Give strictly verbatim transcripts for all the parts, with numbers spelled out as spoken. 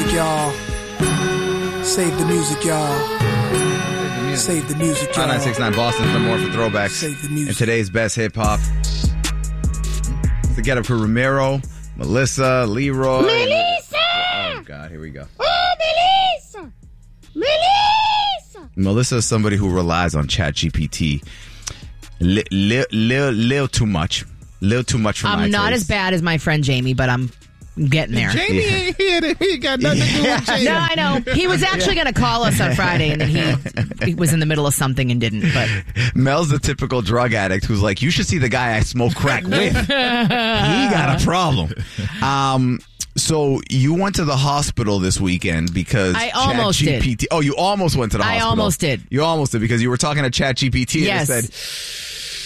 y'all. Save the music, y'all. Save the music, y'all. five nine six nine Boston's no more for throwbacks. Save the music. And today's best hip hop. The Get Up Crew: Ramiro, Melissa, Leroy. Melissa! Oh, God, here we go. Oh, Melissa! Melissa! Melissa is somebody who relies on ChatGPT. Li- li- li- little too much. Little too much for my I'm not taste. as bad as my friend Jamie, but I'm getting there. Jamie Yeah. ain't here. He got nothing to do with Jamie. No, I know. He was actually going to call us on Friday, and then he, he was in the middle of something and didn't. But Mel's the typical drug addict who's like, you should see the guy I smoke crack with. He got a problem. Um, so you went to the hospital this weekend because I almost did. ChatGPT. Oh, you almost went to the I hospital. almost did. You almost did because you were talking to ChatGPT Yes. and it said,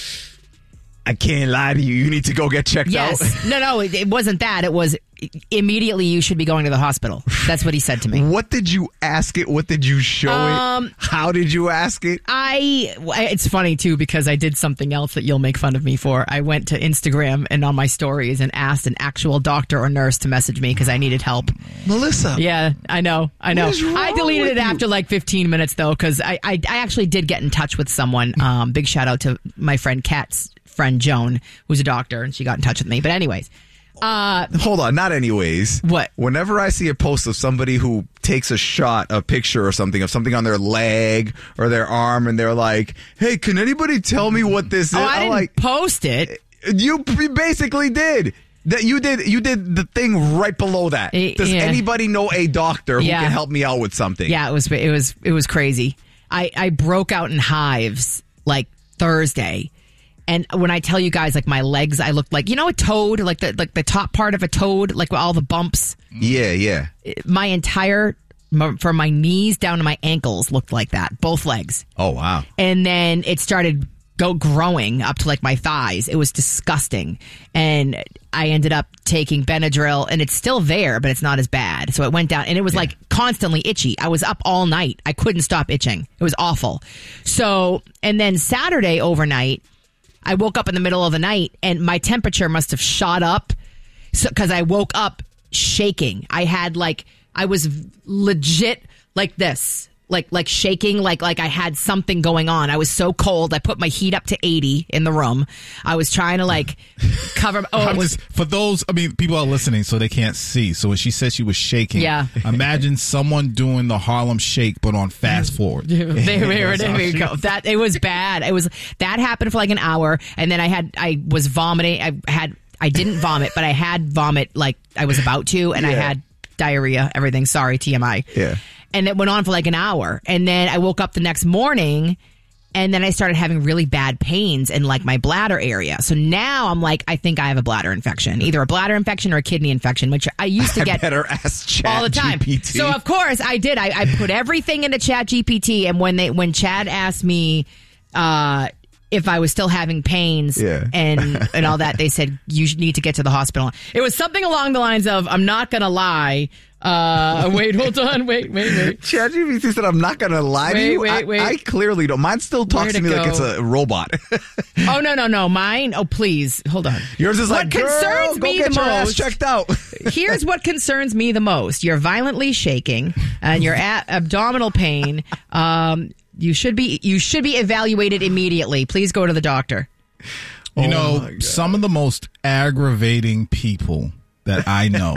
I can't lie to you. You need to go get checked yes, out. no, no, it, it wasn't that. It was immediately you should be going to the hospital. That's what he said to me. What did you ask it? What did you show Um, it? How did you ask it? I, it's funny too because I did something else that you'll make fun of me for. I went to Instagram and on my stories and asked an actual doctor or nurse to message me because I needed help. Melissa. Yeah, I know, I know. What is wrong I deleted with it you? after like fifteen minutes though because I, I, I actually did get in touch with someone. Um, big shout out to my friend Kat's friend Joan, who's a doctor, and she got in touch with me. But anyways, uh, Hold on, not anyways. What? Whenever I see a post of somebody who takes a shot, a picture or something of something on their leg or their arm, and they're like, "Hey, can anybody tell me what this is?" oh, I I'm didn't like, post it. you basically did. That you did. You did the thing right below that. Eh, Does yeah. anybody know a doctor who Yeah. can help me out with something? Yeah, it was it was it was crazy. I, I broke out in hives like Thursday. And when I tell you guys, like my legs, I looked like, you know, a toad, like the like the top part of a toad, like with all the bumps. Yeah, yeah. My entire, from my knees down to my ankles looked like that, both legs. Oh, wow. And then it started go growing up to like my thighs. It was disgusting. And I ended up taking Benadryl and it's still there, but it's not as bad. So it went down and it was Yeah. like constantly itchy. I was up all night. I couldn't stop itching. It was awful. So, and then Saturday overnight, I woke up in the middle of the night and my temperature must have shot up so, cause I woke up shaking. I had like, I was legit like this. Like, like shaking, like, like I had something going on. I was so cold. I put my heat up to eighty in the room. I was trying to like cover. Oh, I'm it was, just, for those, I mean, people are listening so they can't see. So when she said she was shaking, Yeah. imagine someone doing the Harlem Shake, but on fast forward. there, there, there you go. That it was bad. It was that happened for like an hour, and then I had I was vomiting. I had I didn't vomit, but I had vomit like I was about to, and I Yeah. had diarrhea. Everything. Sorry, T M I. Yeah. And it went on for like an hour, and then I woke up the next morning. And then I started having really bad pains in like my bladder area. So now I'm like, I think I have a bladder infection, either a bladder infection or a kidney infection, which I used to I get better ask Chat all the time. G P T. So of course I did. I, I put everything into Chat G P T, and when they when Chad asked me uh, if I was still having pains Yeah. and and all that, they said you need to get to the hospital. It was something along the lines of, I'm not gonna lie. Uh, wait, hold on, wait, wait, wait. ChatGPT said, "I'm not gonna lie to Wait, you." wait, I, wait. I clearly don't. Mine still talks Where'd to it me like go? it's a robot. Oh no, no, no, mine. Oh please, hold on. Yours is What like, "Girl, concerns go me get the your ass most- checked out." Here's what concerns me the most. You're violently shaking and your a- abdominal pain. Um, you should be you should be evaluated immediately. Please go to the doctor. You Oh know, my God. some of the most aggravating people that I know,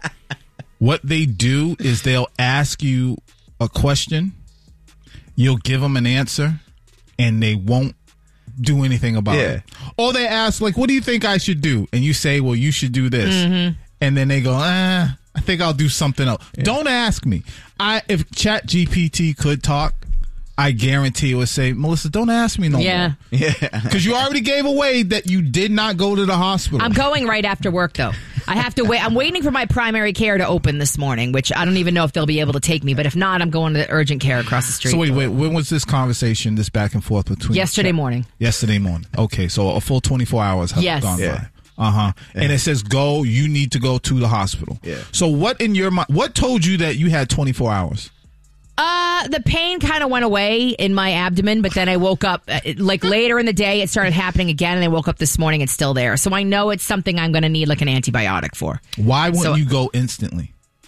what they do is they'll ask you a question, you'll give them an answer, and they won't do anything about Yeah. it. Or they ask, like, what do you think I should do? And you say, well, you should do this. Mm-hmm. And then they go, ah, I think I'll do something else. Don't ask me. I If Chat G P T could talk, I guarantee it would say, Melissa, don't ask me no Yeah. more. Yeah. Because you already gave away that you did not go to the hospital. I'm going right after work though. I have to wait. I'm waiting for my primary care to open this morning, which I don't even know if they'll be able to take me. But if not, I'm going to the urgent care across the street. So wait, wait. When was this conversation, this back and forth between? Yesterday morning. Yesterday morning. Okay, so a full twenty-four hours have Yes. gone Yeah. by. Uh huh. And it says go. You need to go to the hospital. Yeah. So what in your mind? What told you that you had twenty-four hours? Uh, the pain kind of went away in my abdomen, but then I woke up, uh, like later in the day, it started happening again, and I woke up this morning, it's still there. So I know it's something I'm going to need like an antibiotic for. Why wouldn't So- you go instantly?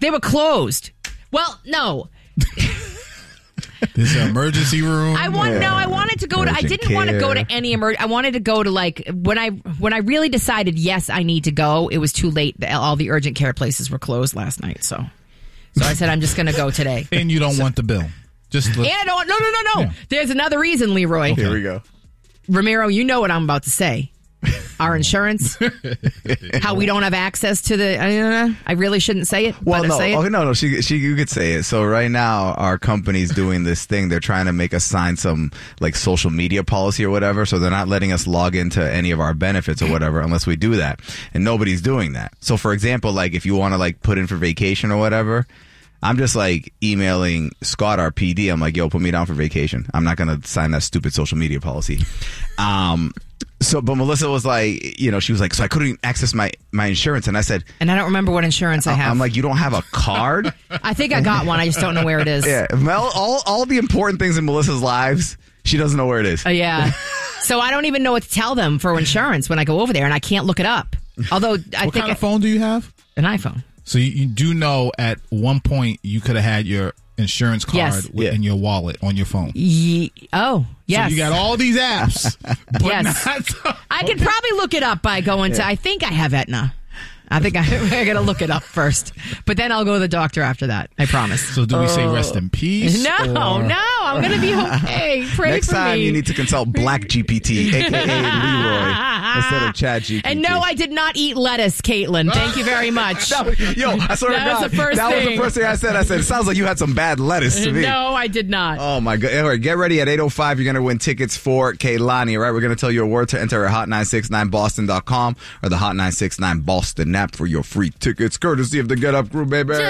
They were closed. Well, no. There's an emergency room. I want Yeah. no. I wanted to go to. I Urgent didn't want to go care. to any emer. I wanted to go to like when I when I really decided yes I need to go. It was too late. The- All the urgent care places were closed last night. So, so I said I'm just going to go today. And you don't want the bill. Just look. And I don't. No, no, no, no. Yeah. There's another reason, Leroy. Here we go. Ramiro, you know what I'm about to say. Our insurance, how we don't have access to the. Uh, I really shouldn't say it. Well, but no, I say it. okay, no, no. She, she, you could say it. So right now, our company's doing this thing. They're trying to make us sign some like social media policy or whatever. So they're not letting us log into any of our benefits or whatever unless we do that. And nobody's doing that. So for example, like if you want to like put in for vacation or whatever, I'm just like emailing Scott, our P D. I'm like, yo, put me down for vacation. I'm not going to sign that stupid social media policy. Um. So, but Melissa was like, you know, she was like, so I couldn't access my, my insurance. And I said, And I don't remember what insurance I have. I'm like, you don't have a card? I think I got one. I just don't know where it is. Yeah, Mel, all all the important things in Melissa's lives, she doesn't know where it is. Uh, yeah. So I don't even know what to tell them for insurance when I go over there, and I can't look it up. Although I What think kind of I- phone do you have? an iPhone. So you, you do know at one point you could have had your insurance card Yes. with- Yeah. in your wallet on your phone. Ye- oh, yes. So you got all these apps. But Yes. not- I could probably look it up by going to. I think I have Aetna. I think I, I got to look it up first, but then I'll go to the doctor after that. I promise. So do we say rest in peace? No, or- no, I'm gonna be okay. Pray Next for time me. you need to consult Black G P T, aka Leroy, instead of Chat G P T. And no, I did not eat lettuce, Caitlin. Thank you very much. That was- yo, I swear That to was God, the first that was thing. the first thing I said. I said, it sounds like you had some bad lettuce to me. No, I did not. Oh my God! All right, get ready at eight oh five. You're gonna win tickets for Kaylani. All right, we're gonna tell you a word to enter at hot nine six nine boston dot com or the hot nine six nine Boston app for your free tickets, courtesy of the Get Up Crew, baby.